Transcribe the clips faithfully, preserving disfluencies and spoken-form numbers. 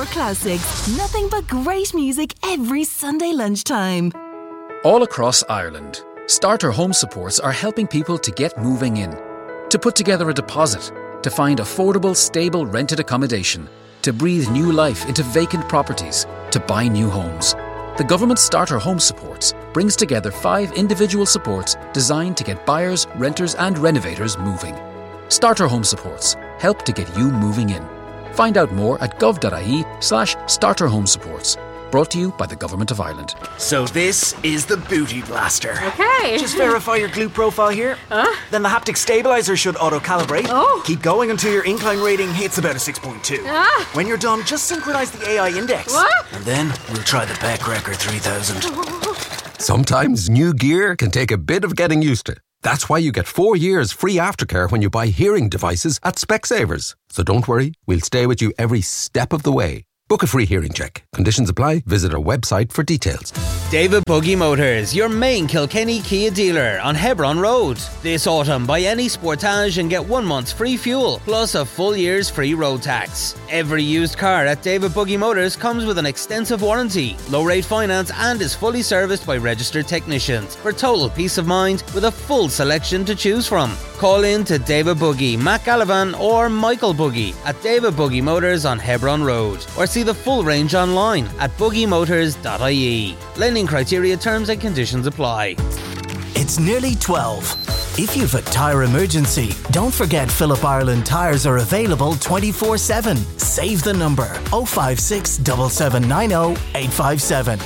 classics. Nothing but great music every Sunday lunchtime. All across Ireland, Starter Home Supports are helping people to get moving in, to put together a deposit, to find affordable, stable rented accommodation, to breathe new life into vacant properties, to buy new homes. The government Starter Home Supports brings together five individual supports designed to get buyers, renters and renovators moving. Starter Home Supports help to get you moving in. Find out more at gov.ie slash starter home supports. Brought to you by the Government of Ireland. So this is the Booty Blaster. Okay. Just verify your glute profile here. Huh? Then the haptic stabilizer should auto-calibrate. Oh. Keep going until your incline rating hits about a six point two. Ah. When you're done, just synchronize the A I index. What? And then we'll try the Peck Record three thousand. Sometimes new gear can take a bit of getting used to. That's why you get four years free aftercare when you buy hearing devices at Specsavers. So don't worry, we'll stay with you every step of the way. Book a free hearing check. Conditions apply. Visit our website for details. David Buggy Motors, your main Kilkenny Kia dealer on Hebron Road. This autumn, buy any Sportage and get one month's free fuel, plus a full year's free road tax. Every used car at David Buggy Motors comes with an extensive warranty, low-rate finance and is fully serviced by registered technicians for total peace of mind with a full selection to choose from. Call in to David Buggy, Matt Gallivan or Michael Buggy at David Buggy Motors on Hebron Road, or see the full range online at buggy motors dot I E. Lending criteria, terms and conditions apply. It's nearly twelve. If you've a tyre emergency, don't forget Phillip Ireland tyres are available twenty-four seven. Save the number oh five six, seven seven nine oh, eight five seven.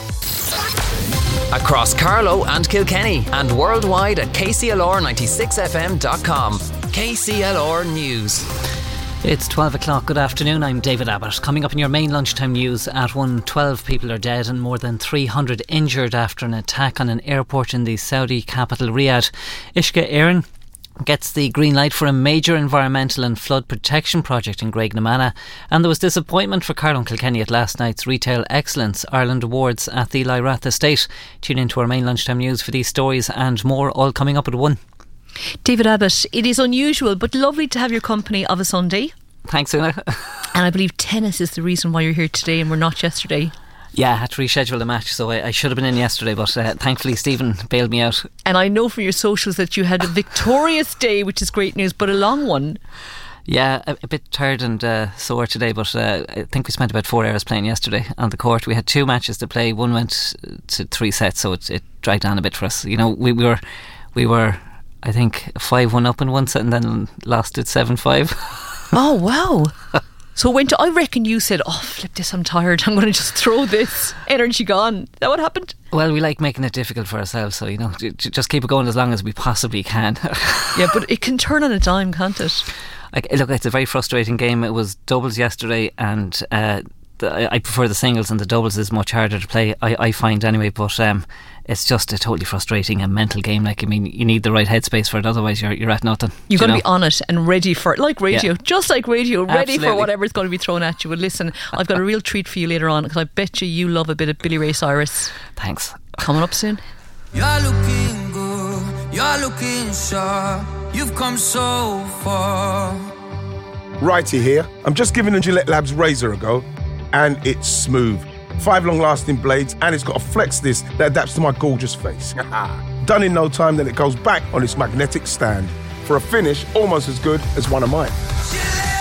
Across Carlow and Kilkenny and worldwide at K C L R ninety-six F M dot com. K C L R News. It's twelve o'clock. Good afternoon, I'm David Abbott. Coming up in your main lunchtime news, at one, twelve people are dead and more than three hundred injured after an attack on an airport in the Saudi capital Riyadh. Ishka Aaron gets the green light for a major environmental and flood protection project in Graiguenamanagh, and there was disappointment for Carlow and Kilkenny at last night's Retail Excellence Ireland Awards at the Lyrath Estate. Tune into our main lunchtime news for these stories and more, all coming up at one. David Abbott, it is unusual but lovely to have your company of a Sunday. Thanks, Una. And I believe tennis is the reason why you're here today and we're not yesterday. Yeah, I had to reschedule the match, so I, I should have been in yesterday, but uh, thankfully Stephen bailed me out. And I know from your socials that you had a victorious day, which is great news, but a long one. Yeah, a, a bit tired and uh, sore today, but uh, I think we spent about four hours playing yesterday on the court. We had two matches to play. One went to three sets, so it, it dragged on a bit for us. You know, we, we were, we were, I think, five one up in one set and then lost it seven five. Oh, wow. So when to, I reckon you said, oh, flip this, I'm tired, I'm going to just throw this. Energy gone. Is that what happened? Well, we like making it difficult for ourselves, so, you know, j- just keep it going as long as we possibly can. Yeah, but it can turn on a dime, can't it? Like, look, it's a very frustrating game. It was doubles yesterday, and uh, the, I prefer the singles, and the doubles is much harder to play, I, I find anyway, but um, it's just a totally frustrating and mental game. Like, I mean, you need the right headspace for it, otherwise you're you're at nothing. You've got to know? be on it and ready for it, like radio, yeah. Just like radio, ready Absolutely. for whatever's going to be thrown at you. But listen, I've got a real treat for you later on, because I bet you you love a bit of Billy Ray Cyrus. Thanks. Coming up soon. You're looking good, you're looking sharp, you've come so far. Righty here. I'm just giving the Gillette Labs razor a go, and it's smooth. Five long-lasting blades, and it's got a flex disc that adapts to my gorgeous face. Done in no time, then it goes back on its magnetic stand for a finish almost as good as one of mine.